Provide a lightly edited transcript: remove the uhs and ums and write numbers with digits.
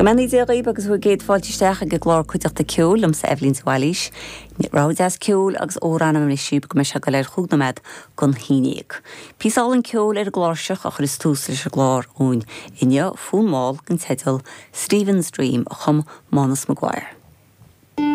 Gymeni ddiogib agus hwy gyd ffoltisteach ag glor cwydach da ciwl am sa Evelyn Swalish. Ni rawd as ciwl agus oran am nisib gymysio gael chwgnamed gon hinig. Pisal yn ciwl glorsiach a Christús leis a glor ún. Inio ffwn mol gan tedal Stephen's Dream a chum Monas Maguire.